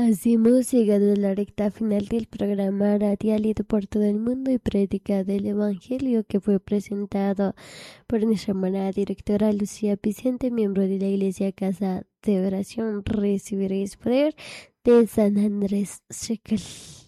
Así hemos llegado a la recta final del programa radial Ido por todo el mundo y prédica del Evangelio que fue presentado por nuestra hermana directora Lucía Vicente, miembro de la Iglesia Casa de Oración. Recibiréis poder de San Andrés Shekel.